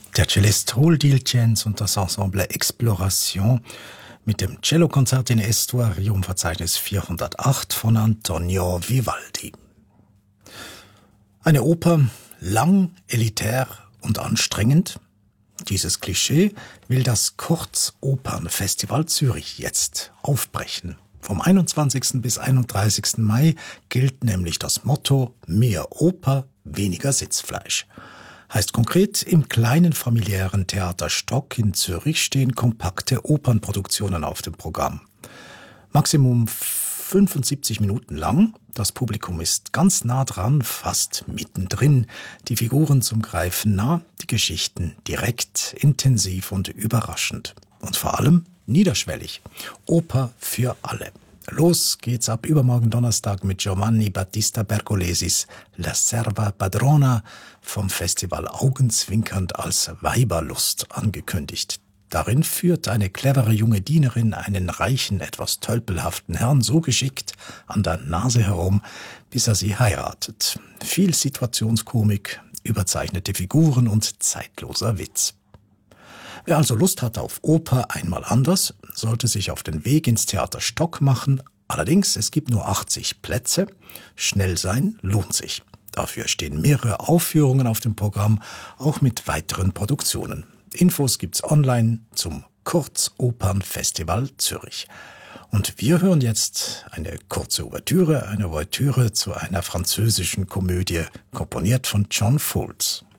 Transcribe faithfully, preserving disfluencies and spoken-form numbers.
Der Cellist Raoul Diltjens und das Ensemble Exploration mit dem Cellokonzert in Estuario im Verzeichnis vierhundertacht von Antonio Vivaldi. Eine Oper, lang, elitär und anstrengend. Dieses Klischee will das Kurzopernfestival Zürich jetzt aufbrechen. Vom einundzwanzigsten bis einunddreißigsten Mai gilt nämlich das Motto Mehr Oper, weniger Sitzfleisch. Heißt konkret, im kleinen familiären Theater Stock in Zürich stehen kompakte Opernproduktionen auf dem Programm. Maximum fünfundsiebzig Minuten lang. Das Publikum ist ganz nah dran, fast mittendrin. Die Figuren zum Greifen nah, die Geschichten direkt, intensiv und überraschend. Und vor allem niederschwellig. Oper für alle. Los geht's ab übermorgen Donnerstag mit Giovanni Battista Pergolesis La Serva Padrona vom Festival Augenzwinkernd als Weiberlust angekündigt. Darin führt eine clevere junge Dienerin einen reichen, etwas tölpelhaften Herrn so geschickt an der Nase herum, bis er sie heiratet. Viel Situationskomik, überzeichnete Figuren und zeitloser Witz. Wer also Lust hat auf Oper einmal anders, sollte sich auf den Weg ins Theater Stock machen. Allerdings, es gibt nur achtzig Plätze. Schnell sein lohnt sich. Dafür stehen mehrere Aufführungen auf dem Programm, auch mit weiteren Produktionen. Infos gibt's online zum Kurzopernfestival Zürich. Und wir hören jetzt eine kurze Ouvertüre, eine Ouvertüre zu einer französischen Komödie, komponiert von John Fowles.